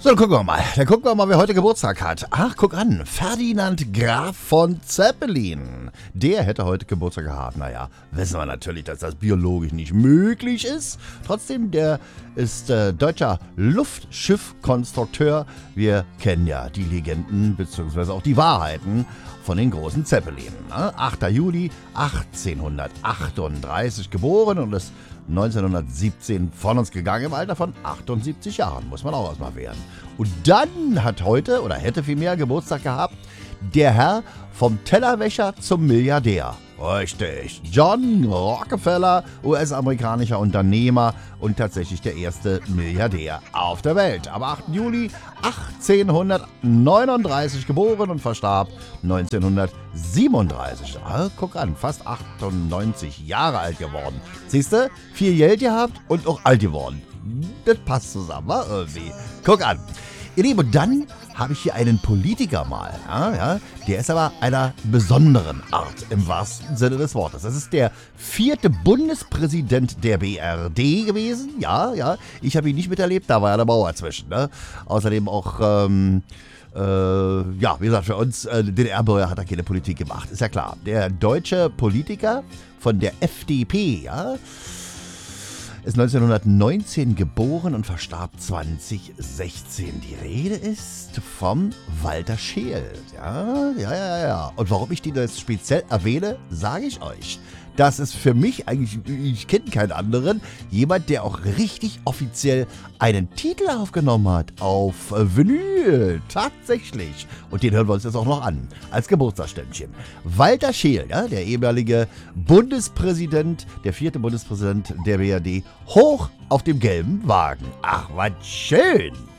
So, dann gucken wir mal, wer heute Geburtstag hat. Ach, guck an, Ferdinand Graf von Zeppelin. Der hätte heute Geburtstag gehabt. Naja, wissen wir natürlich, dass das biologisch nicht möglich ist. Trotzdem, der ist deutscher Luftschiffkonstrukteur. Wir kennen ja die Legenden bzw. auch die Wahrheiten von den großen Zeppelinen. 8. Juli 1838 geboren und ist 1917 von uns gegangen im Alter von 78 Jahren. Muss man auch erstmal werden. Und dann hat heute, oder hätte vielmehr Geburtstag gehabt, der Herr vom Tellerwäscher zum Milliardär. Richtig. John Rockefeller, US-amerikanischer Unternehmer und tatsächlich der erste Milliardär auf der Welt. Am 8. Juli 1839 geboren und verstarb 1937. Guck an, fast 98 Jahre alt geworden. Siehst du, viel Geld gehabt und auch alt geworden. Das passt zusammen, wa? Irgendwie. Guck an. Ihr Lieben, und dann habe ich hier einen Politiker mal. Ja, der ist aber einer besonderen Art im wahrsten Sinne des Wortes. Das ist der 4. Bundespräsident der BRD gewesen. Ja. Ich habe ihn nicht miterlebt, da war ja der Mauer zwischen. Ne? Außerdem auch, wie gesagt, für uns, DDR-Bürger hat er keine Politik gemacht. Ist ja klar. Der deutsche Politiker von der FDP, ja, ist 1919 geboren und verstarb 2016. Die Rede ist vom Walter Scheel. Ja. Und warum ich den jetzt speziell erwähne, sage ich euch. Das ist für mich eigentlich, ich kenne keinen anderen, jemand, der auch richtig offiziell einen Titel aufgenommen hat auf Vinyl. Tatsächlich. Und den hören wir uns jetzt auch noch an, als Geburtstagsständchen. Walter Scheel, ja, der ehemalige Bundespräsident, der 4. Bundespräsident der BRD, hoch auf dem gelben Wagen. Ach, was schön.